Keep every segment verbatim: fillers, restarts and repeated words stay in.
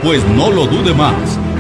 Pues no lo dude más,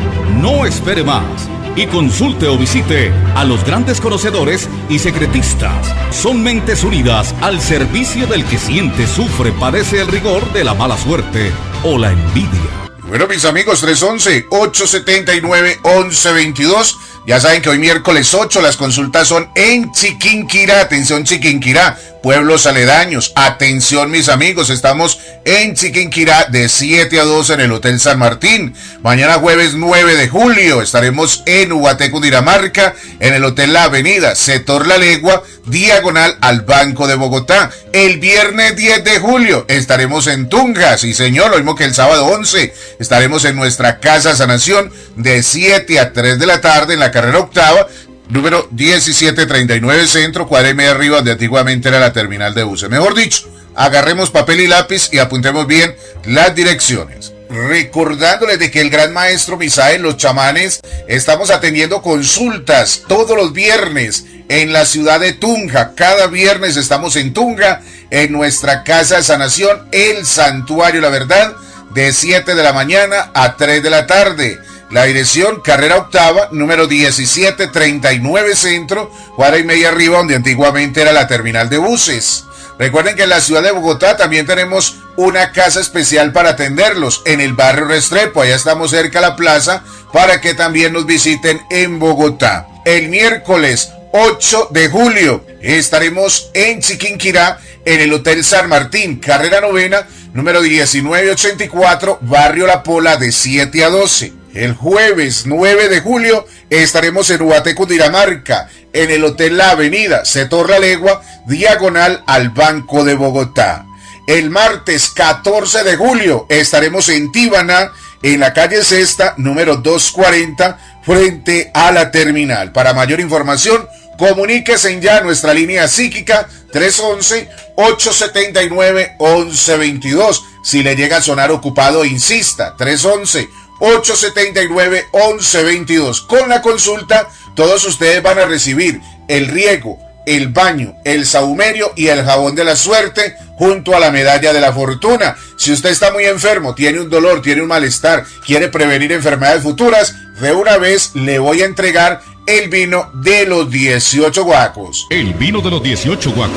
no espere más y consulte o visite a los grandes conocedores y secretistas. Son mentes unidas al servicio del que siente, sufre, padece el rigor de la mala suerte o la envidia. Bueno, mis amigos, tres once, ocho setenta y nueve, once veintidós. Ya saben que hoy miércoles ocho las consultas son en Chiquinquirá. Atención, Chiquinquirá, pueblos aledaños. Atención, mis amigos, estamos en Chiquinquirá de siete a doce en el Hotel San Martín. Mañana jueves nueve de julio estaremos en Ubaté, Cundinamarca, en el Hotel La Avenida, sector La Legua, diagonal al Banco de Bogotá. El viernes diez de julio estaremos en Tunja, sí señor, lo mismo que el sábado once. Estaremos en nuestra Casa Sanación de siete a tres de la tarde en la carrera octava, número diecisiete treinta y nueve Centro, cuadra y media arriba, donde antiguamente era la terminal de buses. Mejor dicho, agarremos papel y lápiz y apuntemos bien las direcciones. Recordándoles de que el gran maestro Misael, los chamanes, estamos atendiendo consultas todos los viernes en la ciudad de Tunja. Cada viernes estamos en Tunja, en nuestra Casa de Sanación, el Santuario La Verdad, de siete de la mañana a tres de la tarde. La dirección, carrera octava, número diecisiete treinta y nueve Centro, cuadra y media arriba, donde antiguamente era la terminal de buses. Recuerden que en la ciudad de Bogotá también tenemos una casa especial para atenderlos en el barrio Restrepo. Allá estamos cerca a la plaza para que también nos visiten en Bogotá. El miércoles ocho de julio estaremos en Chiquinquirá en el Hotel San Martín, carrera novena, número diecinueve ochenta y cuatro, barrio La Pola, de siete a doce. El jueves nueve de julio estaremos en Ubaté, Cundinamarca, en el Hotel La Avenida, sector La Legua, diagonal al Banco de Bogotá. El martes catorce de julio estaremos en Tíbana, en la calle Sexta, número doscientos cuarenta, frente a la terminal. Para mayor información, comuníquese ya a nuestra línea psíquica tres once, ocho setenta y nueve, once veintidós. Si le llega a sonar ocupado, insista, tres once, ocho setenta y nueve, once veintidós. Con la consulta, todos ustedes van a recibir el riego, el baño, el sahumerio y el jabón de la suerte junto a la medalla de la fortuna. Si usted está muy enfermo, tiene un dolor, tiene un malestar, quiere prevenir enfermedades futuras, de una vez le voy a entregar el vino de los dieciocho guacos. El vino de los dieciocho guacos.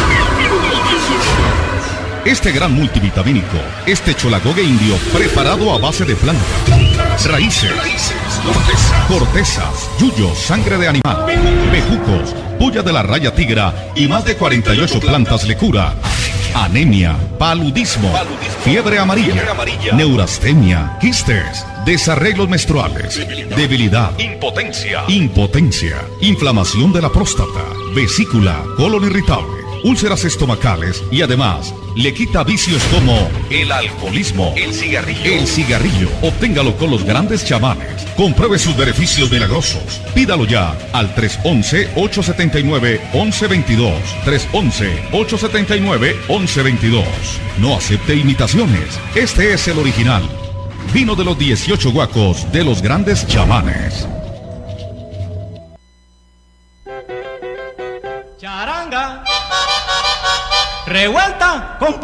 Este gran multivitamínico, este cholagogue indio preparado a base de plantas, raíces, cortezas, yuyos, sangre de animal, bejucos, puya de la raya tigra y más de cuarenta y ocho plantas le cura. Anemia, paludismo, fiebre amarilla, neurastemia, quistes, desarreglos menstruales, debilidad, impotencia, impotencia, inflamación de la próstata, vesícula, colon irritable, úlceras estomacales y además le quita vicios como el alcoholismo, el cigarrillo. El cigarrillo, obténgalo con los grandes chamanes. Compruebe sus beneficios milagrosos. Pídalo ya al tres once, ocho setenta y nueve, once veintidós. tres once, ocho setenta y nueve, once veintidós. No acepte imitaciones. Este es el original. Vino de los dieciocho guacos de los grandes chamanes. Charanga revuelta con